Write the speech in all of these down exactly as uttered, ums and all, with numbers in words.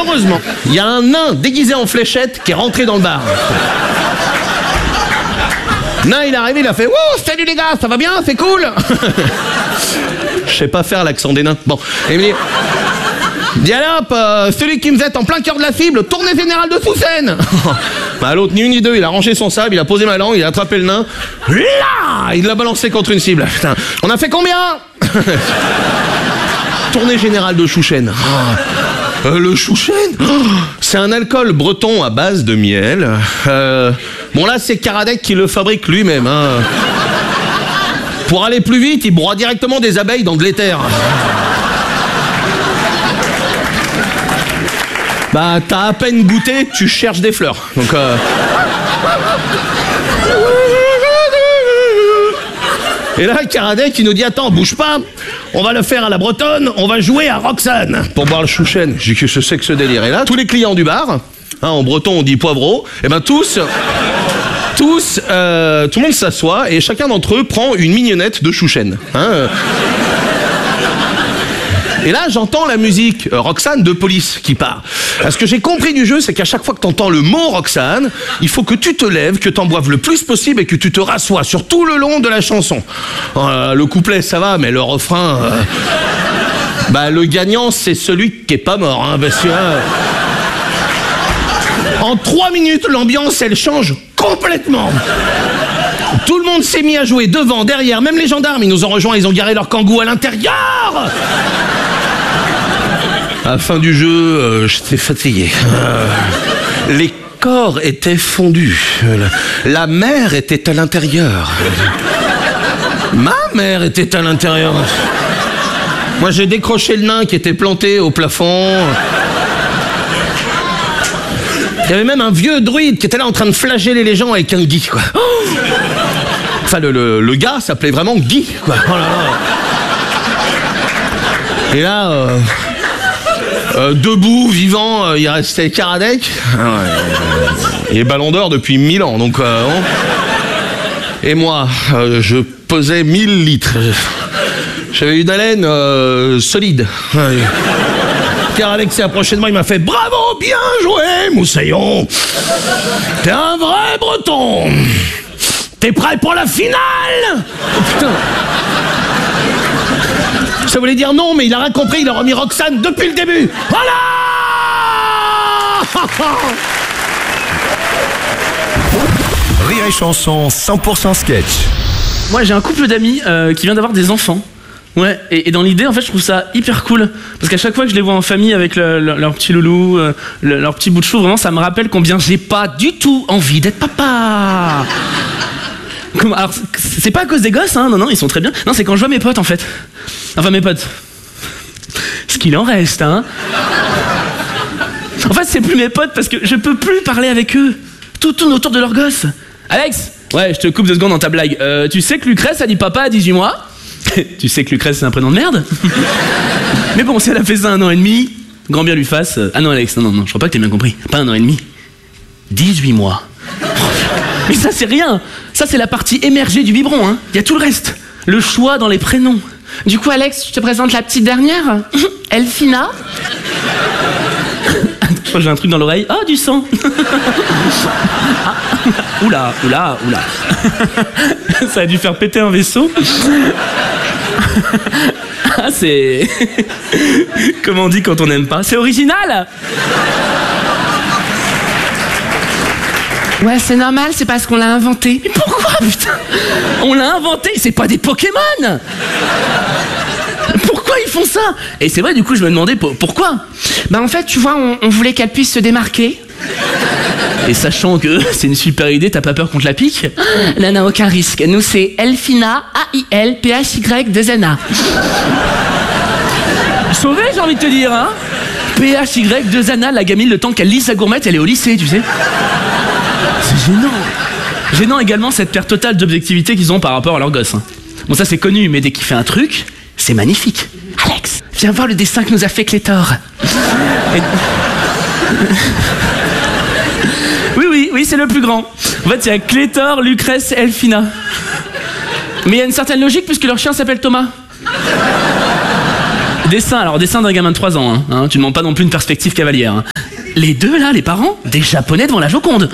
heureusement, il y a un nain déguisé en fléchette qui est rentré dans le bar. Nain, il est arrivé, il a fait « Wouh, salut les gars, ça va bien, c'est cool ?» Je sais pas faire l'accent des nains. Bon, et il me dit « Dis allez hop, euh, celui qui me jette en plein cœur de la cible, tournée générale de Sous-Seine !» Bah l'autre, ni une ni deux, il a rangé son sable, il a posé ma langue, il a attrapé le nain. Là, il l'a balancé contre une cible. Putain, on a fait combien? Tournée générale de Chouchen. Oh. Euh, le Chouchen, oh, c'est un alcool breton à base de miel. Euh, bon là, c'est Karadec qui le fabrique lui-même. Hein. Pour aller plus vite, il broie directement des abeilles dans de l'éther. Bah, t'as à peine goûté, tu cherches des fleurs. Donc, euh... Et là, Karadec, il nous dit, attends, bouge pas, on va le faire à la bretonne, on va jouer à Roxane pour boire le Chouchen. J'ai dit, que je sais que ce délire. Et là, tous les clients du bar, hein, en breton, on dit poivreau, et ben tous... Tous, euh, tout le monde s'assoit et chacun d'entre eux prend une mignonnette de Chouchen. Hein. Et là, j'entends la musique euh, Roxane de Police qui part. Ce que j'ai compris du jeu, c'est qu'à chaque fois que t'entends le mot Roxane, il faut que tu te lèves, que t'en boives le plus possible et que tu te rassoies sur tout le long de la chanson. Euh, le couplet, ça va, mais le refrain... Euh, bah, le gagnant, c'est celui qui est pas mort, hein, parce que... Euh, en trois minutes, l'ambiance, elle change complètement. Tout le monde s'est mis à jouer devant, derrière, même les gendarmes, ils nous ont rejoints, ils ont garé leur kangou à l'intérieur. À la fin du jeu, euh, j'étais fatigué. Euh, les corps étaient fondus. La, la mer était à l'intérieur. Ma mère était à l'intérieur. Moi, j'ai décroché le nain qui était planté au plafond. Il y avait même un vieux druide qui était là en train de flageller les gens avec un Guy, quoi. Oh, enfin, le, le, le gars s'appelait vraiment Guy, quoi. Oh là là. Et là, euh, euh, debout, vivant, euh, il restait Karadec. Ah ouais, il est ballon d'or depuis mille ans, donc... Euh, bon. Et moi, euh, je pesais mille litres. J'avais une haleine euh, solide. Ouais. Karadec s'est approché de moi, il m'a fait « Bravo, bien joué, Moussaillon. T'es un vrai breton. T'es prêt pour la finale ?» Oh, putain. Ça voulait dire non, mais il a rien compris, il a remis Roxane depuis le début. Voilà. Rire et chanson cent pour cent sketch. Moi, j'ai un couple d'amis euh, qui vient d'avoir des enfants. Ouais, et, et dans l'idée, en fait, je trouve ça hyper cool. Parce qu'à chaque fois que je les vois en famille avec le, le, leur petit loulou, euh, le, leur petit bout de chou, vraiment, ça me rappelle combien j'ai pas du tout envie d'être papa. Comme, alors, c'est pas à cause des gosses, hein, non, non, ils sont très bien. Non, c'est quand je vois mes potes, en fait. Enfin, mes potes. Ce qu'il en reste, hein. En fait, c'est plus mes potes parce que je peux plus parler avec eux. Tout tourne autour de leurs gosses. Alex, ouais, je te coupe deux secondes dans ta blague. Euh, tu sais que Lucrèce a dit papa à dix-huit mois? Tu sais que Lucrèce, c'est un prénom de merde. Mais bon, si elle a fait ça un an et demi, grand bien lui fasse. Ah non, Alex, non, non, non, je crois pas que t'aies bien compris. Pas un an et demi. dix-huit mois. Mais ça, c'est rien. Ça, c'est la partie émergée du biberon, hein. Il y a tout le reste. Le choix dans les prénoms. Du coup, Alex, je te présente la petite dernière. Elfina. Je crois que j'ai un truc dans l'oreille. Oh, du sang. Ah. Oula, oula, oula. Ça a dû faire péter un vaisseau. Ah, c'est... Comment on dit quand on n'aime pas? C'est original. Ouais, c'est normal, c'est parce qu'on l'a inventé. Mais pourquoi, putain? On l'a inventé, c'est pas des Pokémon. Pourquoi ils font ça? Et c'est vrai, du coup, je me demandais pourquoi. Bah en fait, tu vois, on, on voulait qu'elle puisse se démarquer. Et sachant que c'est une super idée, t'as pas peur qu'on te la pique? Là, n'a aucun risque. Nous, c'est Elfina, A I L P H Y deux N A. Sauvé, j'ai envie de te dire, hein. P H Y deux N A, la gamine, le temps qu'elle lit sa gourmette, elle est au lycée, tu sais. C'est gênant. Gênant également cette perte totale d'objectivité qu'ils ont par rapport à leurs gosses. Hein. Bon, ça c'est connu, mais dès qu'il fait un truc, c'est magnifique. Alex, viens voir le dessin que nous a fait Clétor. Et... Oui, oui, oui, c'est le plus grand. En fait, il y a Clétor, Lucrèce, Elfina. Mais il y a une certaine logique puisque leur chien s'appelle Thomas. Dessin, alors dessin d'un gamin de trois ans, hein, hein, tu demandes pas non plus une perspective cavalière. Hein. Les deux là, les parents, des japonais devant la Joconde.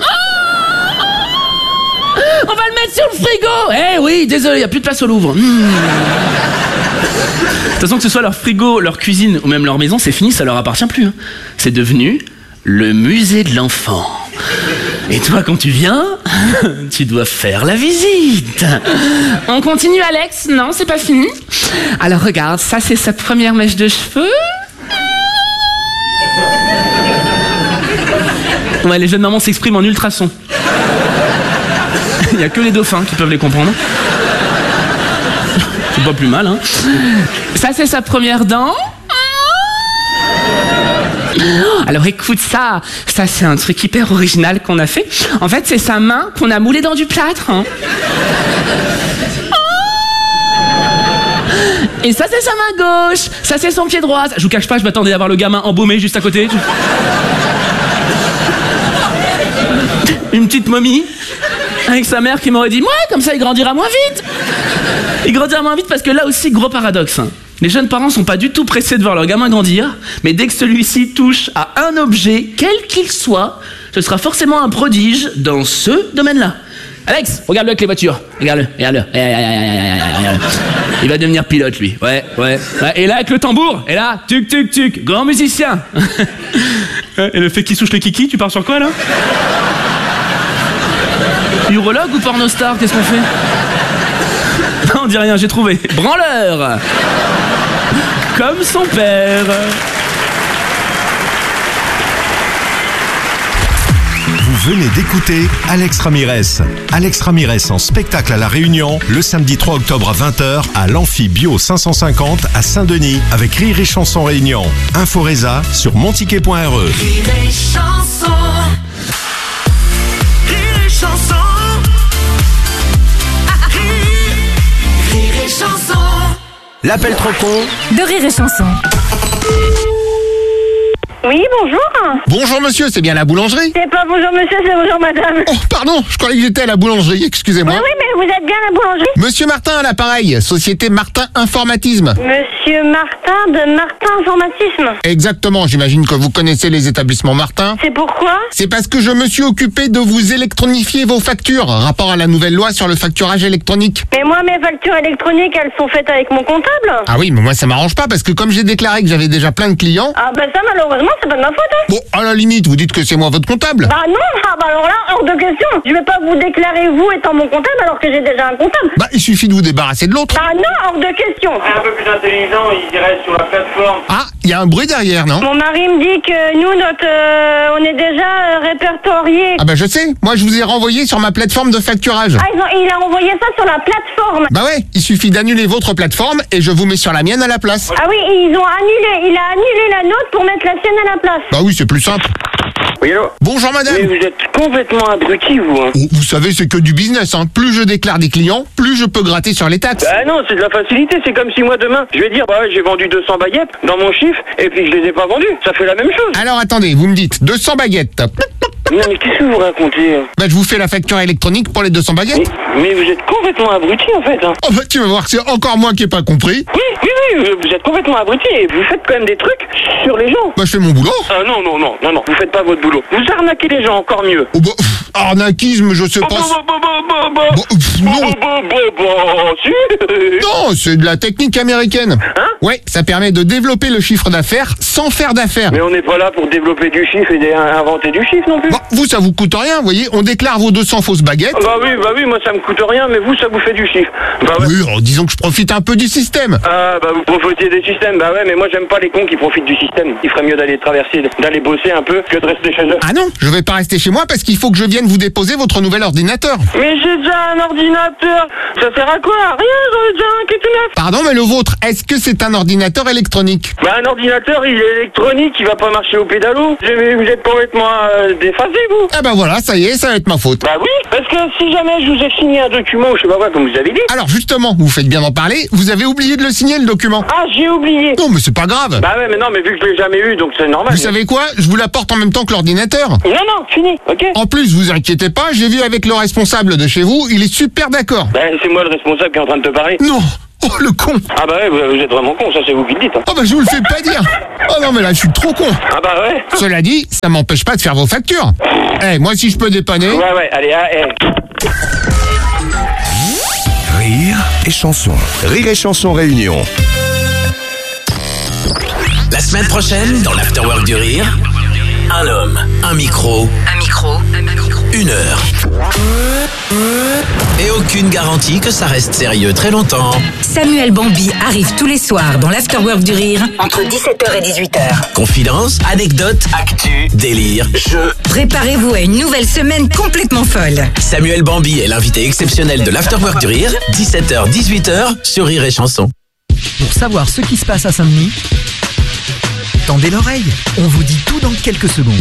On va le mettre sur le frigo. Eh oui, désolé, y a plus de place au Louvre. Mmh. De toute façon, que ce soit leur frigo, leur cuisine ou même leur maison, c'est fini, ça leur appartient plus. Hein. C'est devenu le musée de l'enfant. Et toi, quand tu viens, tu dois faire la visite. On continue, Alex? Non, c'est pas fini. Alors regarde, ça c'est sa première mèche de cheveux. Ouais, les jeunes mamans s'expriment en ultrasons. Il n'y a que les dauphins qui peuvent les comprendre. C'est pas plus mal, hein. Ça c'est sa première dent. Alors écoute ça, ça c'est un truc hyper original qu'on a fait. En fait c'est sa main qu'on a moulée dans du plâtre. Hein. Et ça c'est sa main gauche, ça c'est son pied droit. Je vous cache pas, je m'attendais à voir le gamin embaumé juste à côté. Une petite momie avec sa mère qui m'aurait dit « Ouais, comme ça il grandira moins vite !» Il grandira moins vite parce que là aussi, gros paradoxe. Hein. Les jeunes parents sont pas du tout pressés de voir leur gamin grandir, mais dès que celui-ci touche à un objet, quel qu'il soit, ce sera forcément un prodige dans ce domaine-là. Alex, regarde-le avec les voitures. Regarde-le, regarde-le. Il va devenir pilote, lui. Ouais, ouais. Et là, avec le tambour, et là, tuc, tuc, tuc, grand musicien. Et le fait qu'il souche le kiki, tu pars sur quoi, là? Urologue ou pornostar, qu'est-ce qu'on fait? Non, on dit rien, j'ai trouvé. Branleur. Comme son père. Vous venez d'écouter Alex Ramirez. Alex Ramirez en spectacle à La Réunion le samedi trois octobre à vingt heures à l'Amphi Bio cinq cent cinquante à Saint-Denis avec Rire et Chanson Réunion. Inforesa sur monticket point r e. Rire et Chanson. Rire et Chanson. Rire et Chanson. L'appel trop con de Rire et Chanson. Oui, bonjour. Bonjour monsieur, c'est bien la boulangerie? C'est pas bonjour monsieur, c'est bonjour madame. Oh, pardon, je croyais que j'étais à la boulangerie, excusez-moi. Oui, oui, mais vous êtes bien à la boulangerie? Monsieur Martin à l'appareil, société Martin Informatisme. Monsieur Martin de Martin Informatisme. Exactement, j'imagine que vous connaissez les établissements Martin. C'est pourquoi? C'est parce que je me suis occupé de vous électronifier vos factures, rapport à la nouvelle loi sur le facturage électronique. Mais moi, mes factures électroniques, elles sont faites avec mon comptable. Ah oui, mais moi ça m'arrange pas parce que comme j'ai déclaré que j'avais déjà plein de clients... Ah bah ça, malheureusement, c'est pas de ma faute, hein. Bon, à la limite, vous dites que c'est moi votre comptable. Bah non, ah bah alors là, hors de question. Je vais pas vous déclarer vous étant mon comptable alors que j'ai déjà un comptable. Bah, il suffit de vous débarrasser de l'autre. Bah non, hors de question. Un peu plus intelligent, il dirait sur la plateforme. Ah, il y a un bruit derrière, non? Mon mari me dit que nous, notre, euh, on est déjà euh, répertoriés. Ah bah je sais, moi je vous ai renvoyé sur ma plateforme de facturage. Ah, ils ont, il a envoyé ça sur la plateforme. Bah ouais, il suffit d'annuler votre plateforme et je vous mets sur la mienne à la place. Ah oui, ils ont annulé, il a annulé la nôtre pour mettre la sienne à la place. Bah oui, c'est plus simple. Oui, allô? Bonjour madame. Oui, vous êtes complètement abruti, vous, hein. Oh, vous savez, c'est que du business, hein. Plus je déclare des clients, plus je peux gratter sur les taxes. Ah non, c'est de la facilité, c'est comme si moi demain, je vais dire, bah j'ai vendu deux cents baguettes dans mon chiffre, et puis je les ai pas vendues. Ça fait la même chose. Alors attendez, vous me dites deux cents baguettes. Non, mais qu'est-ce que vous racontez, hein? Bah je vous fais la facture électronique pour les deux cents mais, baguettes. mais vous êtes complètement abruti, en fait, hein. Oh bah tu vas voir que c'est encore moi qui ai pas compris. Oui, oui, oui, vous êtes complètement abruti, et vous faites quand même des trucs sur les gens. Bah je fais mon boulot. Ah non, non, non, non, non, vous faites pas votre boulot. Vous arnaquez les gens, encore mieux. Oh bah, pff, arnaquisme, je sais Oh, pas. bah, bah, bah, bah, bah. Bon, pff, non. Bah, bah, bah, bah, si. Non, c'est de la technique américaine. Hein? Ouais, ça permet de développer le chiffre d'affaires sans faire d'affaires. Mais on n'est pas là pour développer du chiffre et d'inventer du chiffre non plus. Bon, vous, ça vous coûte rien, vous voyez, on déclare vos deux cents fausses baguettes. Bah oui, bah oui, moi ça me coûte rien, mais vous ça vous fait du chiffre. Bah ouais. Oui, alors, disons que je profite un peu du système. Ah bah vous profitez des systèmes, bah ouais, mais moi j'aime pas les cons qui profitent du système. Il ferait mieux d'aller traverser, d'aller bosser un peu que de rester chez eux. Ah non, je vais pas rester chez moi parce qu'il faut que je vienne vous déposer votre nouvel ordinateur. Mais j'ai déjà un ordinateur. Ça sert à quoi? Rien, j'en ai déjà un qui est tout neuf. Pardon, mais le vôtre, est-ce que c'est un ordinateur électronique? Bah un ordinateur, il est électronique, il va pas marcher au pédalo. Je- Vous êtes complètement euh, déphasé, vous. Ah bah voilà, ça y est, ça va être ma faute. Bah oui, parce que si jamais je vous ai signé un document, je sais pas quoi, comme vous avez dit. Alors justement, vous faites bien d'en parler, vous avez oublié de le signer le document. Ah, j'ai oublié. Non, mais c'est pas grave. Bah ouais, mais non, mais vu que je l'ai jamais eu, donc c'est normal. Vous savez quoi? Je vous l'apporte en même temps que l'ordinateur. Non, non, fini, ok. En plus, vous inquiétez pas, j'ai vu avec le responsable de chez vous, il est super d'accord. Ben, c'est moi le responsable qui est en train de te parler. Non, Oh, le con. Ah bah ouais, vous, vous êtes vraiment con, ça c'est vous qui le dites. Hein. Oh bah je vous le fais pas dire. Oh non mais là je suis trop con. Ah bah ouais. Cela dit, ça m'empêche pas de faire vos factures. Eh, moi si je peux dépanner... Ouais ouais, allez, ah, eh. Rire et chanson. Rire et chanson réunion. La semaine prochaine, dans l'Afterwork du Rire, un homme, un micro, Un micro, un micro. une heure. Et aucune garantie que ça reste sérieux très longtemps. Samuel Bambi arrive tous les soirs dans l'Afterwork du Rire entre dix-sept heures et dix-huit heures. Confidence, anecdotes, actu, délire, jeux. Préparez-vous à une nouvelle semaine complètement folle. Samuel Bambi est l'invité exceptionnel de l'Afterwork du Rire, dix-sept heures dix-huit heures sur Rire et Chanson. Pour savoir ce qui se passe à Saint-Denis, tendez l'oreille, on vous dit tout dans quelques secondes.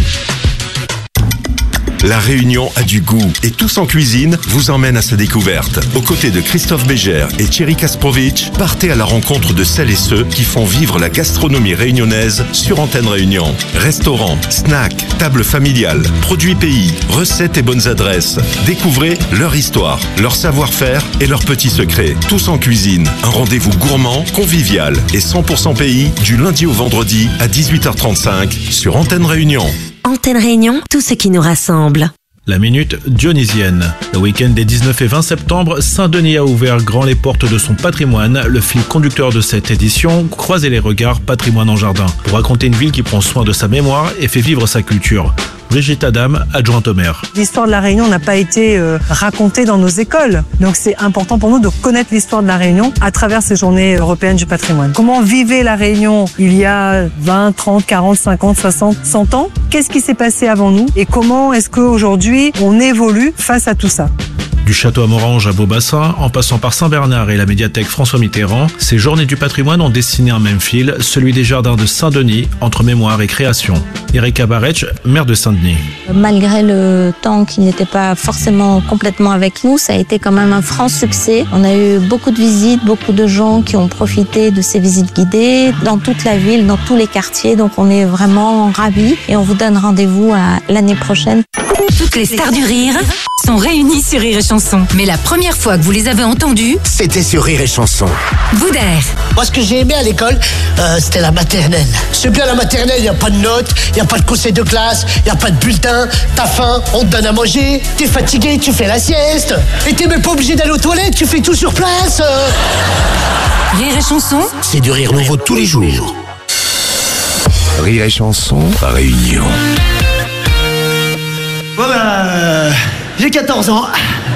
La Réunion a du goût et Tous en cuisine vous emmène à sa découverte. Aux côtés de Christophe Bégère et Thierry Kasprovic, partez à la rencontre de celles et ceux qui font vivre la gastronomie réunionnaise sur Antenne Réunion. Restaurants, snacks, tables familiales, produits pays, recettes et bonnes adresses. Découvrez leur histoire, leur savoir-faire et leurs petits secrets. Tous en cuisine, un rendez-vous gourmand, convivial et cent pour cent pays du lundi au vendredi à dix-huit heures trente-cinq sur Antenne Réunion. Antenne Réunion, tout ce qui nous rassemble. La minute dionysienne. Le week-end des dix-neuf et vingt septembre, Saint-Denis a ouvert grand les portes de son patrimoine. Le fil conducteur de cette édition, croisez les regards, patrimoine en jardin, pour raconter une ville qui prend soin de sa mémoire et fait vivre sa culture. Brigitte Adam, adjointe au maire. L'histoire de la Réunion n'a pas été euh, racontée dans nos écoles. Donc c'est important pour nous de connaître l'histoire de la Réunion à travers ces journées européennes du patrimoine. Comment vivait la Réunion il y a vingt, trente, quarante, cinquante, soixante, cent ans? Qu'est-ce qui s'est passé avant nous? Et comment est-ce qu'aujourd'hui on évolue face à tout ça? Du château à Morange à Beaubassin, en passant par Saint-Bernard et la médiathèque François Mitterrand, ces journées du patrimoine ont dessiné un même fil, celui des jardins de Saint-Denis, entre mémoire et création. Erika Barretch, maire de Saint-Denis. Malgré le temps qui n'était pas forcément complètement avec nous, ça a été quand même un franc succès. On a eu beaucoup de visites, beaucoup de gens qui ont profité de ces visites guidées dans toute la ville, dans tous les quartiers. Donc on est vraiment ravis et on vous donne rendez-vous à l'année prochaine. Toutes les stars du rire sont réunies sur Rire et Chanson. Mais la première fois que vous les avez entendues, c'était sur Rire et Chanson. Boudère. Moi, ce que j'ai aimé à l'école, euh, c'était la maternelle. C'est bien la maternelle, il n'y a pas de notes, il n'y a pas de conseil de classe, il n'y a pas de bulletin, t'as faim, on te donne à manger, t'es fatigué, tu fais la sieste, et t'es même pas obligé d'aller aux toilettes, tu fais tout sur place. Euh... Rire et Chanson, c'est du rire nouveau tous les jours. Rire et Chanson, Réunion. Bon bah, euh, j'ai quatorze ans.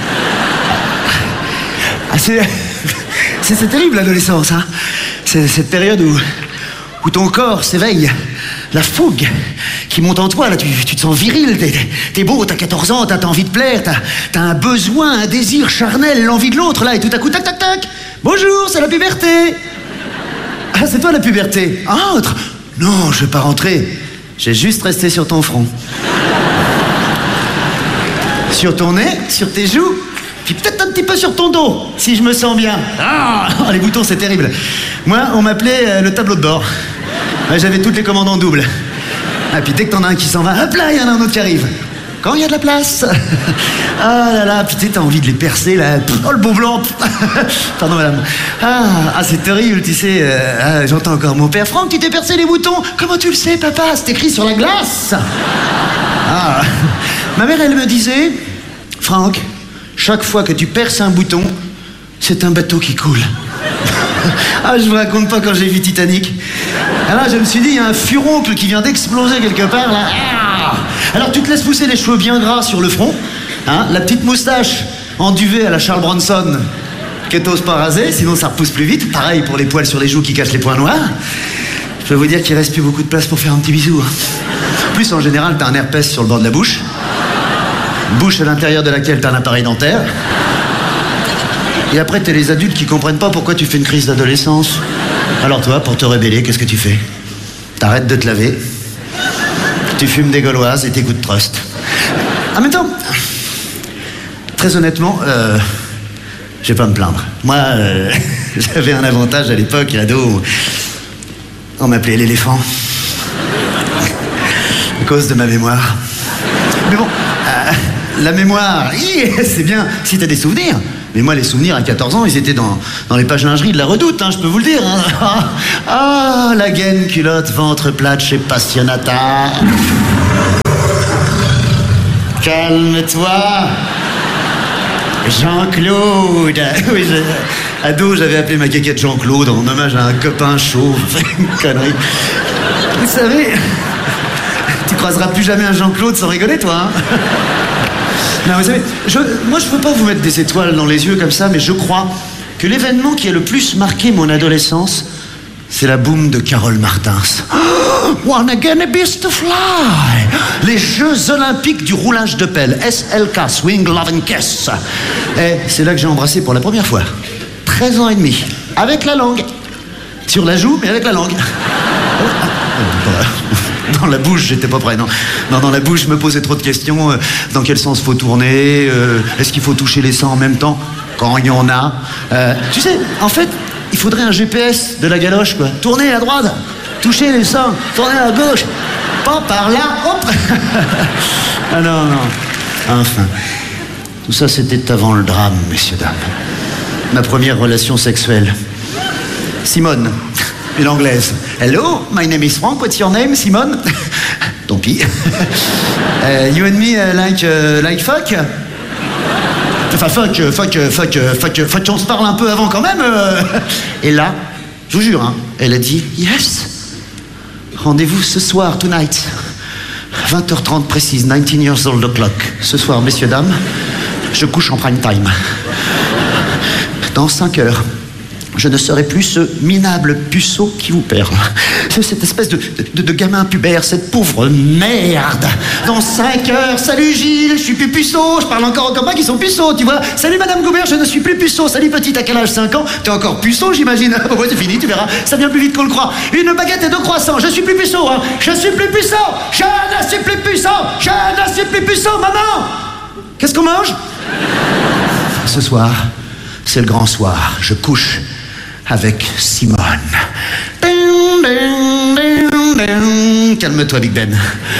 Ah, c'est, c'est, c'est terrible l'adolescence, hein. C'est cette période où, où ton corps s'éveille, la fougue qui monte en toi, là, tu, tu te sens viril, t'es, t'es beau, t'as quatorze ans, t'as, t'as envie de plaire, t'as, t'as un besoin, un désir charnel, l'envie de l'autre, là, et tout à coup, tac, tac, tac. Bonjour, c'est la puberté. Ah, c'est toi la puberté. Entre. Non, je vais pas rentrer. J'ai juste resté sur ton front. Sur ton nez, sur tes joues, puis peut-être un petit peu sur ton dos, si je me sens bien. Ah, les boutons, c'est terrible. Moi, on m'appelait euh, le tableau de bord. Ouais, j'avais toutes les commandes en double. Ah, puis dès que t'en as un qui s'en va, hop là, il y en a un autre qui arrive. Quand il y a de la place. Ah là là, putain, t'as envie de les percer, là. Oh, le beau blanc. Pardon, madame. Ah, ah c'est terrible, tu sais. Euh, ah, j'entends encore mon père. Franck, tu t'es percé les boutons. Comment tu le sais, papa? C'est écrit sur la glace. Ah. Ma mère, elle me disait, Franck, chaque fois que tu perces un bouton, c'est un bateau qui coule. Ah, je vous raconte pas quand j'ai vu Titanic. Alors je me suis dit, il y a un furoncle qui vient d'exploser quelque part, là. Alors tu te laisses pousser les cheveux bien gras sur le front, hein, la petite moustache en duvet à la Charles Bronson, que t'oses pas raser, sinon ça repousse plus vite. Pareil pour les poils sur les joues qui cachent les points noirs. Je peux vous dire qu'il reste plus beaucoup de place pour faire un petit bisou. Hein. En plus, en général, t'as un herpès sur le bord de la bouche. Bouche à l'intérieur de laquelle t'as un appareil dentaire. Et après, t'es les adultes qui comprennent pas pourquoi tu fais une crise d'adolescence. Alors toi, pour te rébeller, qu'est-ce que tu fais? T'arrêtes de te laver, tu fumes des gauloises et t'écoutes Trust. En même temps, très honnêtement, euh, je vais pas me plaindre. Moi, euh, j'avais un avantage à l'époque, ado, on m'appelait l'éléphant. À cause de ma mémoire. Mais bon, euh, la mémoire, c'est bien si t'as des souvenirs. Mais moi, les souvenirs à quatorze ans, ils étaient dans, dans les pages lingerie de la Redoute, hein, je peux vous le dire. Hein. Ah, ah, la gaine, culotte, ventre plate chez Passionata. Calme-toi. Jean-Claude. Oui, je, ado, j'avais appelé ma caquette Jean-Claude en hommage à un copain chauve. Une connerie. Vous savez, tu croiseras plus jamais un Jean-Claude sans rigoler, toi. Hein. Non, vous savez, je, moi je veux pas vous mettre des étoiles dans les yeux comme ça, mais je crois que l'événement qui a le plus marqué mon adolescence, c'est la boum de Carole Martins. Oh, wanna get a beast to fly. Les Jeux Olympiques du roulage de pelle, S L K, Swing, Love and Kiss. Et c'est là que j'ai embrassé pour la première fois. treize ans et demi. Avec la langue. Sur la joue, mais avec la langue. Dans la bouche, j'étais pas prêt, non. Non, dans la bouche, je me posais trop de questions. Euh, dans quel sens faut tourner euh, Est-ce qu'il faut toucher les seins en même temps quand il y en a euh, Tu sais, en fait, il faudrait un G P S de la galoche, quoi. Tourner à droite, toucher les seins, tourner à gauche, pas par là, hop. Ah non, non. Enfin, tout ça, c'était avant le drame, messieurs, dames. Ma première relation sexuelle. Simone. Une anglaise. Hello, my name is Frank. What's your name, Simone? Tant pis. uh, you and me uh, like, uh, like fuck? Enfin, fuck, fuck, fuck, fuck, fuck, on se parle un peu avant quand même. Euh. Et là, je vous jure, hein, elle a dit yes. Rendez-vous ce soir, tonight. vingt heures trente précise, nineteen years old o'clock. Ce soir, messieurs, dames, je couche en prime time. Dans cinq heures. Je ne serai plus ce minable puceau qui vous perd. Cette espèce de, de, de gamin pubère, cette pauvre merde. Dans cinq heures, salut Gilles, je suis plus puceau, je parle encore aux copains qui sont puceaux, tu vois. Salut Madame Goubert, je ne suis plus puceau. Salut petite, à quel âge? cinq ans? T'es encore puceau, j'imagine. Oh, ouais, c'est fini, tu verras, ça vient plus vite qu'on le croit. Une baguette et deux croissants, je suis plus puceau, hein. Je suis plus puceau, je ne suis plus puceau, je ne suis plus puceau, maman. Qu'est-ce qu'on mange? Ce soir, c'est le grand soir, je couche avec Simone. Calme-toi, Big Ben.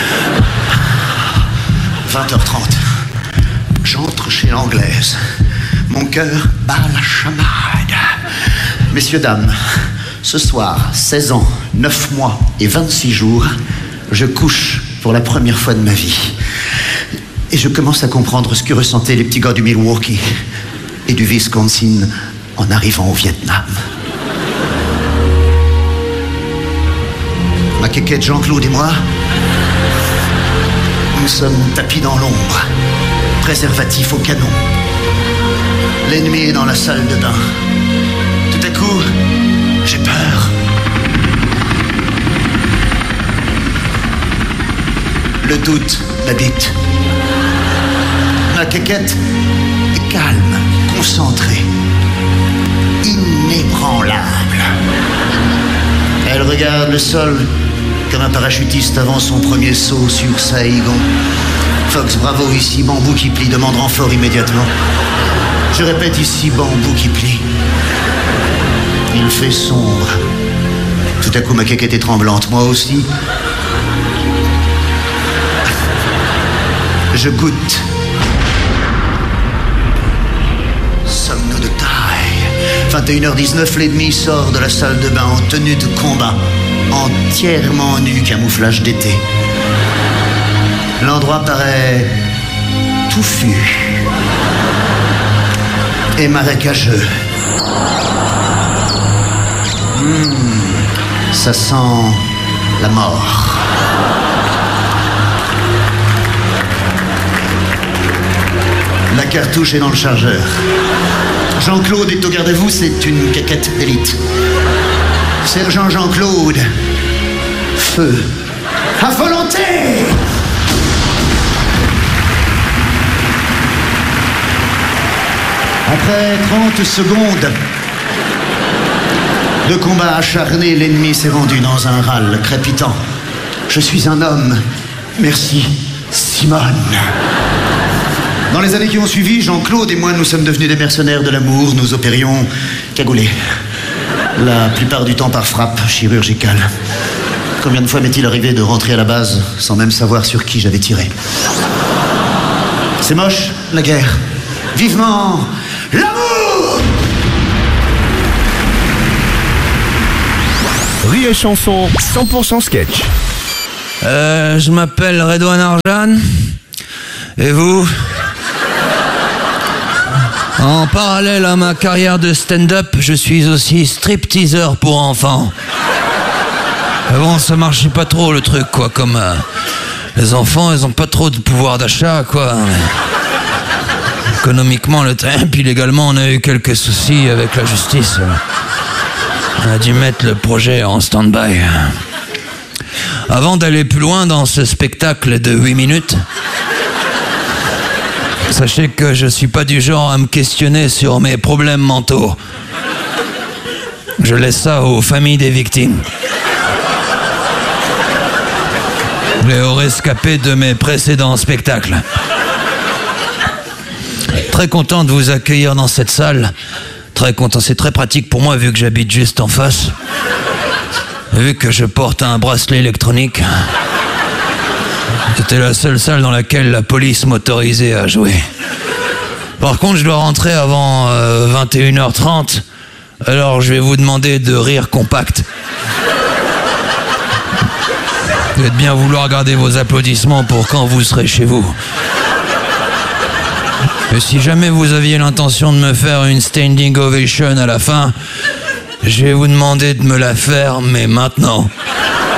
vingt heures trente. J'entre chez l'anglaise. Mon cœur bat la chamade. Messieurs, dames, ce soir, seize ans, neuf mois et vingt-six jours, je couche pour la première fois de ma vie. Et je commence à comprendre ce que ressentaient les petits gars du Milwaukee et du Wisconsin en arrivant au Vietnam. Ma quéquette Jean-Claude et moi, nous sommes tapis dans l'ombre, préservatifs au canon. L'ennemi est dans la salle de bain. Tout à coup, j'ai peur. Le doute m'habite. Ma quéquette est calme, concentrée, inébranlable. Elle regarde le sol comme un parachutiste avant son premier saut sur Saïgon. Fox, bravo, ici, bambou qui plie, demande renfort immédiatement. Je répète, ici, bambou qui plie. Il fait sombre. Tout à coup, ma quéquette est tremblante, moi aussi. Je goûte. Sommes-nous de taille? vingt et une heures dix-neuf, l'ennemi sort de la salle de bain en tenue de combat, entièrement nu, camouflage d'été. L'endroit paraît touffu et marécageux. Mmh, ça sent la mort. La cartouche est dans le chargeur. Jean-Claude est au garde-à-vous, c'est une caquette d'élite. Sergent Jean-Claude, feu, à volonté! Après trente secondes de combat acharné, l'ennemi s'est rendu dans un râle crépitant. Je suis un homme. Merci, Simone. Dans les années qui ont suivi, Jean-Claude et moi, nous sommes devenus des mercenaires de l'amour. Nous opérions cagoulés. La plupart du temps par frappe chirurgicale. Combien de fois m'est-il arrivé de rentrer à la base sans même savoir sur qui j'avais tiré? C'est moche, la guerre. Vivement L'amour. Rire et chanson, cent pour cent sketch. Euh, je m'appelle Redouane Arjan. Et vous? En parallèle à ma carrière de stand-up, je suis aussi stripteaseur pour enfants. Mais bon, ça marchait pas trop le truc, quoi, comme... Euh, les enfants, ils ont pas trop de pouvoir d'achat, quoi. Économiquement, le train, puis légalement, on a eu quelques soucis avec la justice. On a dû mettre le projet en stand-by. Avant d'aller plus loin dans ce spectacle de huit minutes, sachez que je suis pas du genre à me questionner sur mes problèmes mentaux. Je laisse ça aux familles des victimes. Les hauts rescapés de mes précédents spectacles. Très content de vous accueillir dans cette salle. Très content, c'est très pratique pour moi vu que j'habite juste en face. Vu que je porte un bracelet électronique. C'était la seule salle dans laquelle la police m'autorisait à jouer. Par contre, je dois rentrer avant euh, vingt et une heures trente. Alors je vais vous demander de rire compact. Vous êtes bien vouloir garder vos applaudissements pour quand vous serez chez vous. Et si jamais vous aviez l'intention de me faire une standing ovation à la fin, je vais vous demander de me la faire, mais maintenant.